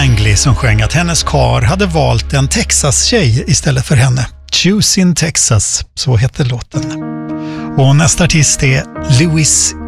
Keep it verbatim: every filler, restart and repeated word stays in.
Langley som sjöng att hennes kar hade valt en Texas-tjej istället för henne. Choose in Texas, så heter låten. Och nästa artist är Lewis